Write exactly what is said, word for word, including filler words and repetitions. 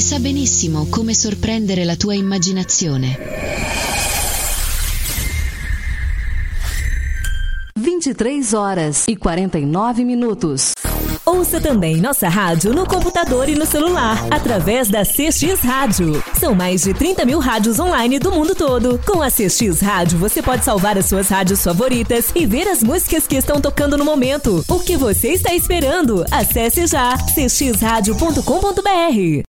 sa benissimo come sorprendere la tua immaginazione. vinte e três horas e quarenta e nove minutos. Ouça também nossa rádio no computador e no celular, através da C X Rádio. São mais de trinta mil rádios online do mundo todo. Com a C X Rádio, você pode salvar as suas rádios favoritas e ver as músicas que estão tocando no momento. O que você está esperando? Acesse já c x rádio ponto com ponto b r.